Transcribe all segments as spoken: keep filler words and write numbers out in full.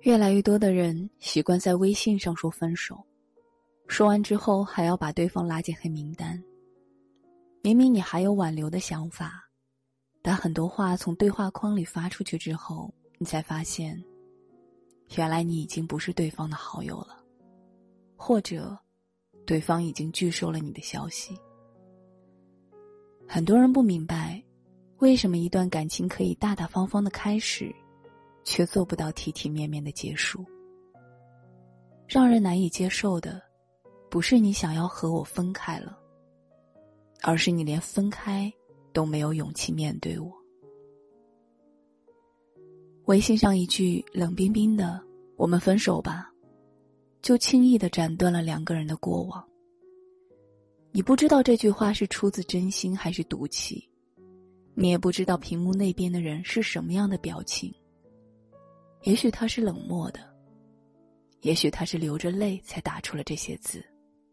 越来越多的人习惯在微信上说分手，说完之后还要把对方拉进黑名单。明明你还有挽留的想法，但很多话从对话框里发出去之后，你才发现，原来你已经不是对方的好友了，或者对方已经拒收了你的消息。很多人不明白，为什么一段感情可以大大方方的开始，却做不到体体面面的结束。让人难以接受的，不是你想要和我分开了，而是你连分开都没有勇气面对我。微信上一句冷冰冰的"我们分手吧"，就轻易地斩断了两个人的过往。你不知道这句话是出自真心还是赌气，你也不知道屏幕那边的人是什么样的表情。也许他是冷漠的，也许他是流着泪才打出了这些字。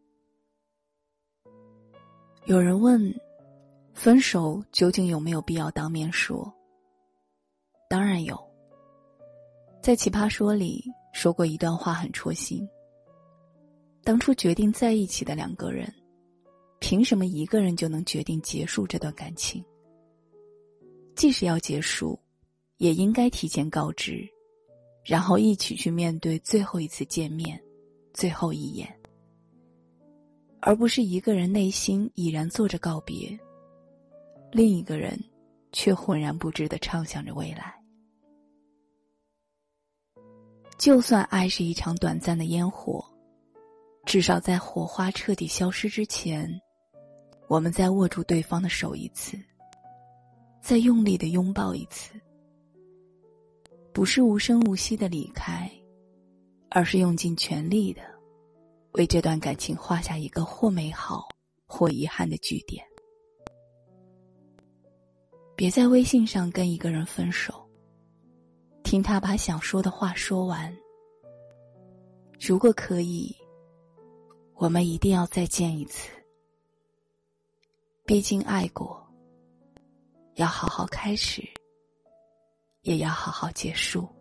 有人问，分手究竟有没有必要当面说？当然有。在奇葩说里说过一段话很戳心。当初决定在一起的两个人，凭什么一个人就能决定结束这段感情？即使要结束，也应该提前告知，然后一起去面对最后一次见面，最后一眼，而不是一个人内心已然做着告别，另一个人却浑然不知地畅想着未来。就算爱是一场短暂的烟火，至少在火花彻底消失之前，我们再握住对方的手一次，再用力地拥抱一次。不是无声无息的离开，而是用尽全力的为这段感情画下一个或美好或遗憾的句点。别在微信上跟一个人分手，听他把想说的话说完。如果可以，我们一定要再见一次。毕竟爱过，要好好开始，也要好好结束。